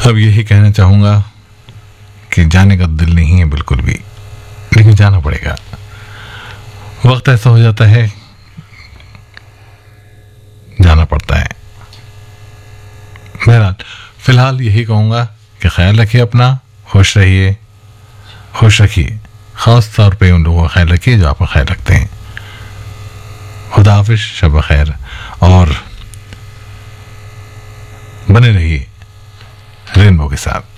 अब यही कहना चाहूँगा कि जाने का दिल नहीं है बिल्कुल भी, लेकिन जाना पड़ेगा। वक्त ऐसा हो जाता है, जाना पड़ता है। बहरहाल फिलहाल यही कहूँगा कि ख्याल रखिए अपना, खुश रहिए, खुश रखिए, ख़ास तौर पे उन लोगों का ख्याल रखिए जो आपका ख्याल रखते हैं। खुदा हाफिज़, शब खैर, और बने रहिए रेनबो के साथ।